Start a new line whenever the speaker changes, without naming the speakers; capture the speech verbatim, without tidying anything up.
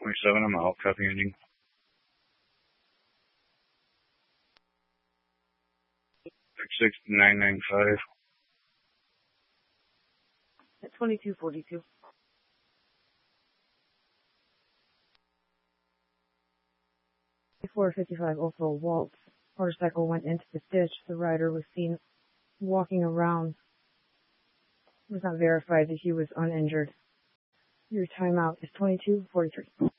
twenty-seven, I'm out. Copy ending. six nine nine five.
At twenty-two forty-two. four fifty-five also Waltz. Motorcycle went into the ditch. The rider was seen walking around. It was not verified that he was uninjured. Your timeout is twenty-two forty-three.